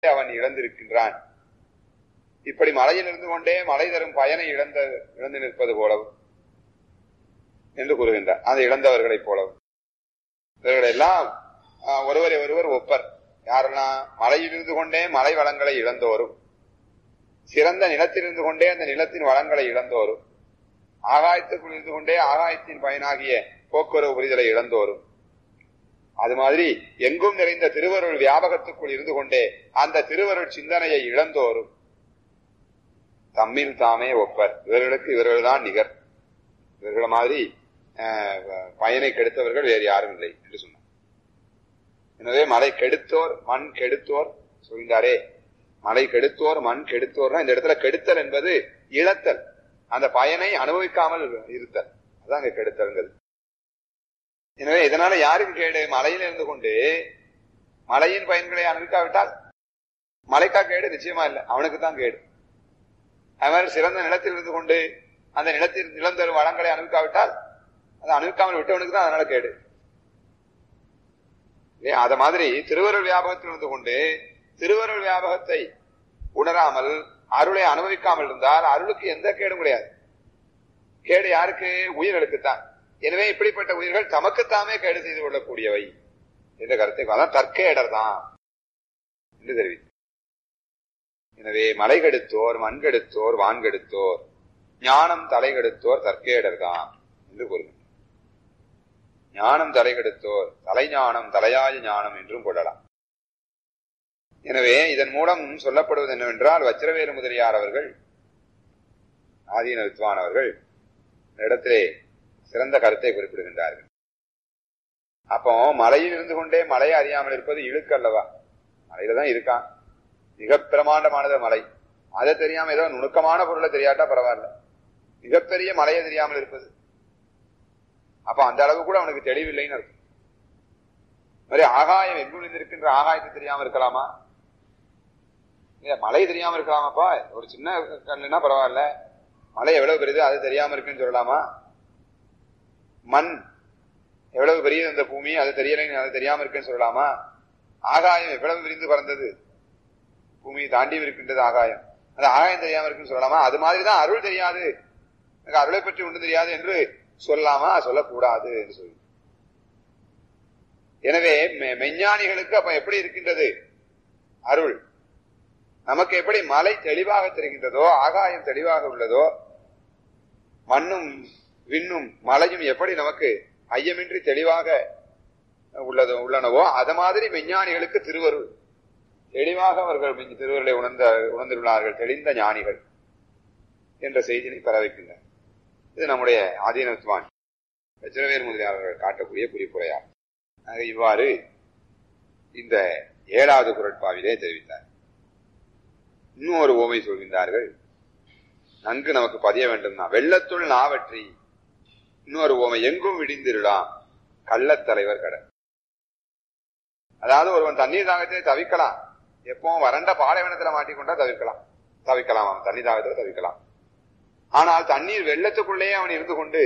அவன் இழந்திருக்கின்றான். இப்படி மலையில் இருந்து கொண்டே மலை தரும் பயனை இழந்து நிற்பது போலவும் என்று கூறுகின்றார். அதை இழந்தவர்களைப் போலவும் இவர்களெல்லாம் ஒருவரை ஒருவர் ஒப்பர். யாரெல்லாம்? மலையில் இருந்து கொண்டே மலை வளங்களை இழந்தோரும், சிறந்த நிலத்தில் இருந்து கொண்டே அந்த நிலத்தின் வளங்களை இழந்தோரும், ஆகாயத்துக்குள் இருந்து கொண்டே ஆகாயத்தின் பயனாகிய போக்குவரவு புரிதலை இழந்தோரும், அது மாதிரி எங்கும் நிறைந்த திருவருள் வியாபகத்துக்குள் இருந்து கொண்டே அந்த திருவருள் சிந்தனையை இழந்தோரும் தம்மில் தாமே ஒப்பர். இவர்களுக்கு இவர்கள்தான் நிகர். இவர்கள் மாதிரி பயனை கெடுத்தவர்கள் வேறு யாரும் இல்லை என்று சொன்னார். எனவே மலை கெடுத்தோர் மண் கெடுத்தோர் சொல்கின்றாரே, மலை கெடுத்தோர் மண் கெடுத்தோர்னா இந்த இடத்துல கெடுத்தல் என்பது இழத்தல், அந்த பயனை அனுபவிக்காமல் இருத்தல், அதான் அங்க கெடுத்தல்ங்கிறது. எனவே இதனால யாருக்கு கேடு? மலையில இருந்து கொண்டு மலையின் பயன்களை அனுபவிக்காவிட்டால் மலைக்கா கேடு? நிச்சயமா இல்லை, அவனுக்கு தான் கேடு. அது மாதிரி சிறந்த நிலத்தில் இருந்து கொண்டு அந்த நிலத்தில் நிலம் தரும் வளங்களை அனுபவிக்காவிட்டால் அதை அனுபவிக்காமல் விட்டவனுக்கு தான் அதனால கேடு. அத மாதிரி திருவருள் வியாபகத்தில் இருந்து கொண்டு திருவருள் வியாபகத்தை உணராமல் அருளை அனுபவிக்காமல் இருந்தால் அருளுக்கு எந்த கேடும் கிடையாது. கேடு யாருக்கு? உயிர்களுக்குத்தான். எனவே இப்படிப்பட்ட உயிர்கள் தமக்குத்தாமே கேடு செய்து கொள்ளக்கூடியவை என்ற கருத்தை தற்கேடர் தான் என்று தெரிவித்தார். எனவே மலை கெடுத்தோர் மண் கெடுத்தோர் வான் கெடுத்தோர் ஞானம் தலை கெடுத்தோர் தற்கேடர் தான் என்று கூறுகிறார். ஞானம் தலை கெடுத்தோர் தலை ஞானம் தலையாய ஞானம் என்றும் கொள்ளலாம். எனவே இதன் மூலம் சொல்லப்படுவது என்னவென்றால், வச்சிரவேலு முதலியார் அவர்கள், ஆதீன வித்வான் அவர்கள் இடத்திலே சிறந்த கருத்தை குறிப்பிடுகின்றார்கள். அப்போ மலையில் இருந்து கொண்டே மலையை அறியாமல் இருப்பது இழுக்கு அல்லவா? மலையில தான் இருக்கான், மிக பிரமாண்டமானது மலை, அதை தெரியாம ஏதோ நுணுக்கமான பொருளை தெரியாட்டா பரவாயில்ல, மிகப்பெரிய மலையை தெரியாமல் இருப்பது, அப்ப அந்த அளவு கூட அவனுக்கு தெளிவில்லைன்னு இருக்கும். மாதிரி ஆகாயம் எங்கு இருக்கின்ற ஆகாயத்தை தெரியாம இருக்கலாமா? மலை தெரியாம இருக்கலாமாப்பா? ஒரு சின்ன கல்லுன்னா பரவாயில்ல, மலை எவ்வளவு பெரியது அது தெரியாம இருக்குன்னு சொல்லலாமா? மண் எவ்வளவு பெரியது அந்த பூமி அது தெரியலைன்னு அது தெரியாம இருக்குன்னு சொல்லலாமா? ஆகாயம் எவ்வளவு விரிந்து பறந்தது, பூமியை தாண்டி இருக்கின்றது ஆகாயம், அது ஆகாயம் தெரியாம இருக்குன்னு சொல்லலாமா? அது மாதிரிதான் அருள் தெரியாது, எனக்கு அருளை பற்றி ஒன்று தெரியாது என்று சொல்லலாமா? சொல்லக்கூடாது என்று சொல்லி. எனவே மெஞ்ஞானிகளுக்கு அப்ப எப்படி இருக்கின்றது அருள்? நமக்கு எப்படி மலை தெளிவாக தெரிகின்றதோ, ஆகாயம் தெளிவாக உள்ளதோ, மண்ணும் விண்ணும் மலையும் எப்படி நமக்கு ஐயமின்றி தெளிவாக உள்ளனவோ, அது மாதிரி மெஞ்ஞானிகளுக்கு திருவருள் தெளிவாக அவர்கள் திருவருளை உணர்ந்துள்ளார்கள், தெளிந்த ஞானிகள் என்ற செய்தியை பெற வைக்கின்றனர். இது நம்முடைய ஆதீன வித்வான் வச்சிரவேலு முதலியார் காட்டக்கூடிய குறிப்புரையாகும். இவ்வாறு இந்த 7வது குறட்பாவிலே தெரிவித்தார். இன்னும் ஒரு ஓமை சொல்கின்றார்கள், நன்கு நமக்கு பதிய வேண்டும்னா, வெள்ளத்துள் நாவற்றி. இன்னொரு ஓமை, எங்கும் விடிந்திருலாம் கள்ளத்தலைவர் கடல். அதாவது ஒருவன் தண்ணீர் தாகத்திலே தவிக்கலாம், எப்பவும் வறண்ட பாலைவனத்துல மாட்டிக்கொண்டா தவிக்கலாம் அவன் தண்ணீர் தாகத்துல தவிக்கலாம். ஆனால் தண்ணீர் வெள்ளத்துக்குள்ளேயே அவன் இருந்து கொண்டு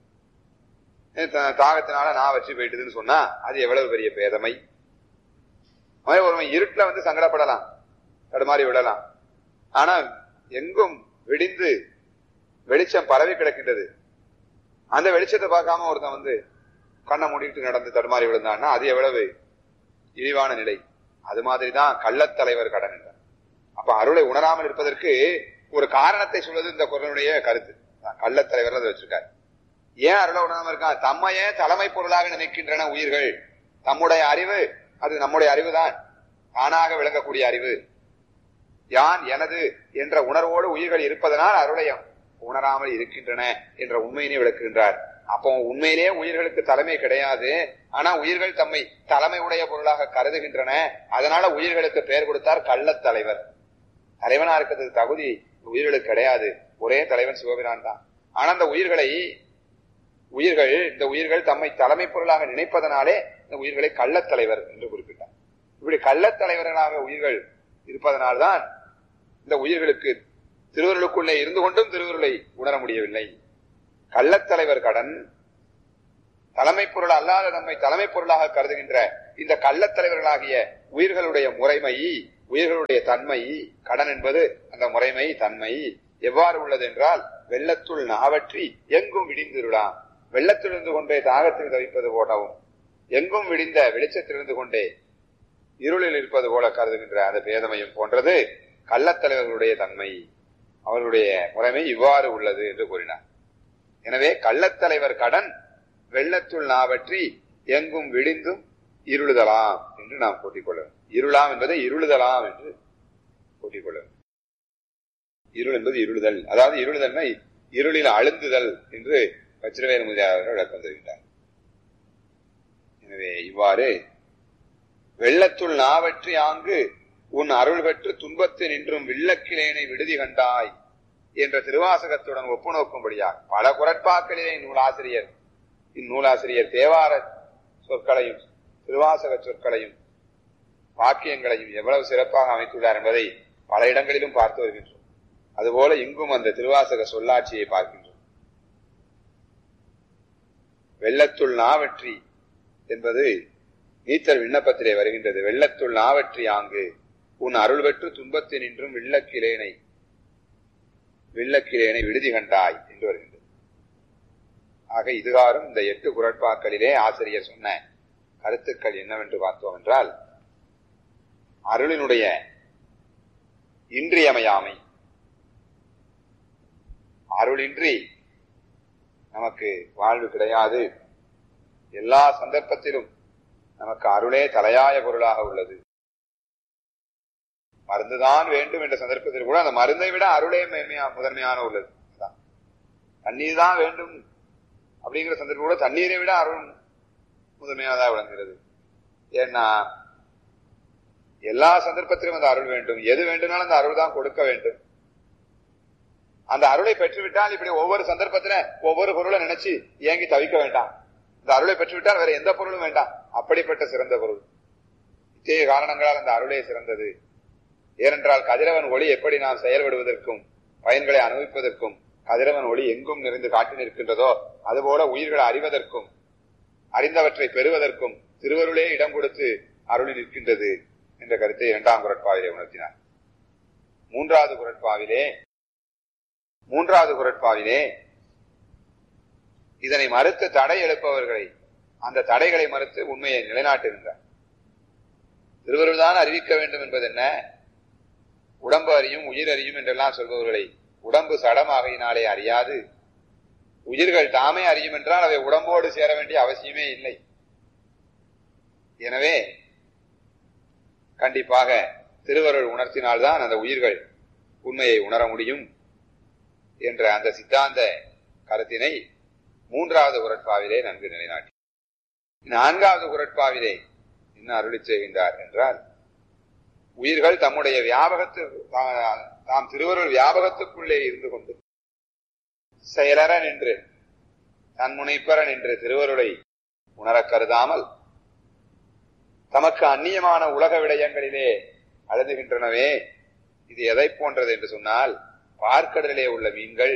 தாகத்தினால நான் வச்சு போயிட்டுதுன்னு சொன்னா அது எவ்வளவு பெரிய பேதமை. ஒருவன் இருட்டுல வந்து சங்கடப்படலாம், தடுமாறி விடலாம், ஆனா எங்கும் விடிந்து வெளிச்சம் பரவி கிடக்கின்றது, அந்த வெளிச்சத்தை பார்க்காம ஒருத்தன் வந்து கண்ணை மூடிட்டு நடந்து தடுமாறி விழுந்தான்னா அது எவ்வளவு இழிவான நிலை. அது மாதிரிதான் கள்ளத்தலைவர் கடன் என்றார். அப்ப அருளை உணராமல் இருப்பதற்கு ஒரு காரணத்தை சொல்வது இந்த குறளுடைய கருத்து. கள்ளத்தலைவர் அதை வச்சிருக்காரு. ஏன் அருளை உணராமல் இருக்கான்? தம்மையே தலைமை பொருளாக நினைக்கின்றன உயிர்கள். தம்முடைய அறிவு அது நம்முடைய அறிவுதான், தானாக விளங்கக்கூடிய அறிவு, யான் எனது என்ற உணர்வோடு உயிர்கள் இருப்பதனால் அருளை உணராமல் இருக்கின்றன என்ற உண்மையினை விளக்குகின்றார். அப்போ உண்மையிலேயே உயிர்களுக்கு தலைமை கிடையாது, ஆனா உயிர்கள் தம்மை தலைமை உடைய பொருளாக கருதுகின்றன, அதனால உயிர்களுக்கு பெயர் கொடுத்தார் கள்ளத்தலைவர். தலைவனா இருக்கிறதுக்கு தகுதி உயிர்களுக்கு கிடையாது, ஒரே தலைவன் சிவபிரான் தான். ஆனா அந்த உயிர்கள் தம்மை தலைமை பொருளாக நினைப்பதனாலே இந்த உயிர்களை கள்ளத்தலைவர் என்று குறிப்பிட்டார். இப்படி கள்ளத்தலைவர்களாக உயிர்கள் இருப்பதனால்தான் இந்த உயிர்களுக்கு திருவருளுக்குள்ளே இருந்து கொண்டும் திருவருளை உணர முடியவில்லை. கள்ளத்தலைவர் கடன், தலைமை பொருள் அல்லாத நம்மை தலைமை பொருளாக கருதுகின்ற இந்த கள்ளத்தலைவர்களாகிய உயிர்களுடைய முறைமை உயிர்களுடைய தன்மை கடன் என்பது அந்த முறைமை தன்மை எவ்வாறு உள்ளது என்றால், வெள்ளத்துள் நாவற்றி எங்கும் விடிந்திருளாம். வெள்ளத்திலிருந்து கொண்டே தாகத்தில் தவிப்பது போலவும், எங்கும் விடிந்த வெளிச்சத்திலிருந்து கொண்டே இருளில் இருப்பது போல கருதுகின்ற அந்த பேதமையும் போன்றது கள்ளத்தலைவர்களுடைய தன்மை. அவர்களுடைய முறைமை இவ்வாறு உள்ளது என்று கூறினார். எனவே கள்ளத்தலைவர் கடன் வெள்ளத்துள் நாவற்றி எங்கும் விடிந்தும் இருளுதலாம் என்று நாம் கூட்டிக் கொள்ளலாம். இருளாம் என்பதை இருளுதலாம் என்று கூட்டிக் கொள்ளலாம். இருள் என்பது இருளுதல், அதாவது இருளுதல்மை இருளில் அழுந்துதல் என்று வச்சிரவேல் முதலியார் விளக்கம் தருகின்றார். எனவே இவ்வாறு வெள்ளத்துள் நாவற்றி ஆங்கு உன் அருள் பெற்று துன்பத்து நின்றும் வில்லக்கிலேனை விடுதி கண்டாய் என்ற திருவாசகத்துடன் ஒப்பு நோக்கும்படியாக பல குரட்பாக்களிலே இந்நூலாசிரியர் தேவார சொற்களையும் திருவாசக சொற்களையும் வாக்கியங்களையும் எவ்வளவு சிறப்பாக அமைத்துள்ளார் என்பதை பல இடங்களிலும் பார்த்து வருகின்றோம். அதுபோல இங்கும் அந்த திருவாசக சொல்லாட்சியை பார்க்கின்றோம். வெள்ளத்துள் நாவற்றி என்பது நீத்தல் விண்ணப்பத்திலே வருகின்றது. வெள்ளத்துள் நாவற்றி ஆங்கு உன் அருள் பெற்று துன்பத்தில் நின்றும் வில்லக்கிலேனை விடுதி கண்டாய் என்று வருகின்றது. ஆக இதுகாரும் இந்த 8 குரட்பாக்களிலே ஆசிரியர் சொன்ன கருத்துக்கள் என்னவென்று பார்த்தோம் என்றால், அருளினுடைய இன்றியமையாமை, அருளின்றி நமக்கு வாழ்வு கிடையாது, எல்லா சந்தர்ப்பத்திலும் நமக்கு அருளே தலையாய பொருளாக உள்ளது. மருந்துதான் வேண்டும் என்ற சந்தர்ப்பத்தில் கூட அந்த மருந்தை விட அருளே முதன்மையான உள்ளது. தண்ணீர் தான் வேண்டும் அப்படிங்கிற சந்தர்ப்பம் கூட தண்ணீரை விட அருள் முதன்மையானதாக விளங்குகிறது. ஏன்னா எல்லா சந்தர்ப்பத்திலும் அந்த அருள் வேண்டும், எது வேண்டும்னாலும் அந்த அருள் தான் கொடுக்க வேண்டும். அந்த அருளை பெற்றுவிட்டால் இப்படி ஒவ்வொரு சந்தர்ப்பத்தில ஒவ்வொரு பொருளை நினைச்சு ஏங்கி தவிக்க வேண்டாம். இந்த அருளை பெற்றுவிட்டால் வேற எந்த பொருளும் வேண்டாம். அப்படிப்பட்ட சிறந்த பொருள். இத்தகைய காரணங்களால் அந்த அருளே சிறந்தது. ஏனென்றால் கதிரவன் ஒளி எப்படி நாம் செயல்படுவதற்கும் பயன்களை அனுபவிப்பதற்கும் கதிரவன் ஒளி எங்கும் நிறைந்து காட்டி நிற்கின்றதோ அதுபோல உயிர்களை அறிவதற்கும் அறிந்தவற்றை பெறுவதற்கும் திருவருளே இடம் கொடுத்து அருளி நிற்கின்றது என்ற கருத்தை 2ஆம் குரட்பாவிலே உணர்த்தினார். 3வது குரட்பாவிலே இதனை மறுத்து தடை எழுப்பவர்களை, அந்த தடைகளை மறுத்து உண்மையை நிலைநாட்டுகின்றார். திருவருள் தான் அறிவிக்க வேண்டும் என்பது என்ன? உடம்பு அறியும் உயிர் அறியும் என்றெல்லாம் சொல்பவர்களை உடம்பு சடமாகையினாலே அறியாது உயிர்கள் தாமே அறியும் என்றால் அவை உடம்போடு சேர வேண்டிய அவசியமே இல்லை. எனவே கண்டிப்பாக திருவருள் உணர்த்தினால்தான் அந்த உயிர்கள் உண்மையை உணர முடியும் என்ற அந்த சித்தாந்த கருத்தினை 3வது குரட்பாவிலே நன்கு நிலைநாட்டி 4வது குரட்பாவிலே என்ன அருளி செய்கின்றார் என்றால், உயிர்கள் தம்முடைய தாம் திருவருள் வியாபகத்துக்குள்ளே இருந்து கொண்டு செயலற நின்று தன்முனைப்பற நின்று திருவருளை உணர கருதாமல் தமக்கு அந்நியமான உலக விடயங்களிலே அழுதுகின்றனவே. இது எதை போன்றது என்று சொன்னால், பார்க்கடலிலே உள்ள மீன்கள்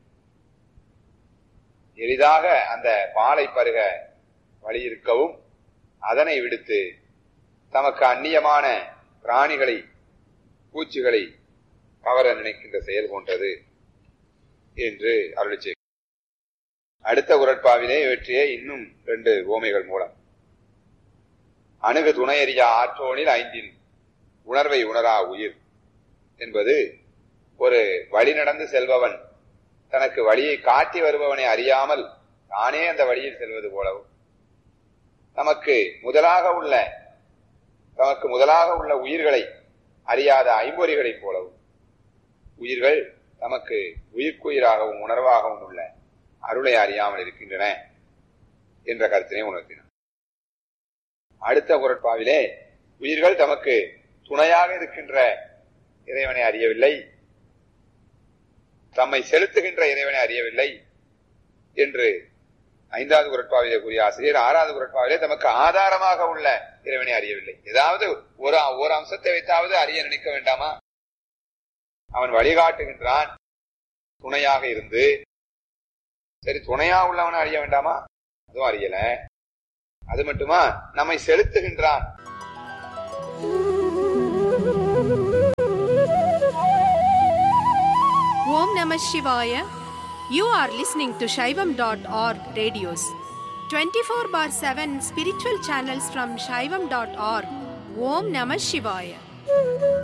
எளிதாக அந்த பாலை பருக வழியிருக்கவும் அதனை விடுத்து தமக்கு அந்நியமான பிராணிகளை பூச்சிகளை கவர நினைக்கின்ற செயல் போன்றது என்று அருளி செய்கிறார். அடுத்த குரட்பாவிலே இவற்றையே இன்னும் 2 ஓமைகள் மூலம் அணுகு துணையறியா ஆற்றோனில் 5 உணர்வை உணரா உயிர் என்பது, ஒரு வழி நடந்து செல்பவன் தனக்கு வழியை காட்டி வருபவனை அறியாமல் தானே அந்த வழியில் செல்வது போலவும், நமக்கு முதலாக உள்ள உயிர்களை அறியாத ஐம்பொறிகளைப் போலவும், உயிர்கள் நமக்கு உயிர்க்குயிராகவும் உணர்வாகவும் உள்ள அருளை அறியாமல் இருக்கின்றன என்ற கருத்தினை உணர்த்தினார். அடுத்த குரட்பாவிலே உயிர்கள் தமக்கு துணையாக இருக்கின்ற இறைவனை அறியவில்லை, தம்மை செலுத்துகின்ற இறைவனை அறியவில்லை என்று 5வது குரட்பாவிலே கூறிய ஆசிரியர் 6வது குரட்பாவிலே தமக்கு ஆதாரமாக உள்ள இறைவனை அறியவில்லை. ஏதாவது ஒரு அம்சத்தை வைத்தாவது அறிய நினைக்க வேண்டாமா? அவன் வழிகாட்டுகின்றான் துணையாக இருந்து, சரி துணையா உள்ளவனை அறிய வேண்டாமா? அதுவும் அறியல. அது மட்டுமா, நம்மை செலுத்துகின்றான். Namah Shivaya. You are listening to Shaivam.org radios. 24/7 spiritual channels from Shaivam.org. Om Namah Shivaya.